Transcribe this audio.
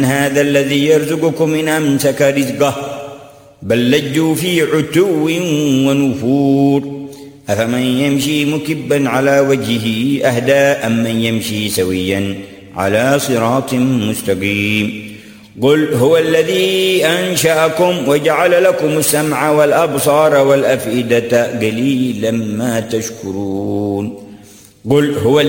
هذا الذي يرزقكم إن أمسك رزقه بل لجوا في عتو ونفور أفمن يمشي مكبا على وجهه أهدى أم من يمشي سويا على صراط مستقيم قل هو الذي أنشأكم وجعل لكم السمع والأبصار والأفئدة قليلا ما تشكرون قل هو